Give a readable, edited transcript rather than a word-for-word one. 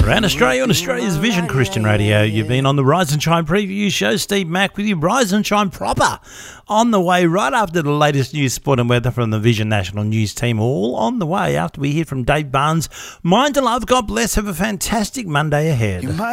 Around Australia on Australia's Vision Christian Radio. You've been on the Rise and Shine preview show. Steve Mack with you. Rise and Shine proper. On the way right after the latest news, sport and weather from the Vision National News team. All on the way after we hear from Dave Barnes. Mind to love. God bless. Have a fantastic Monday ahead.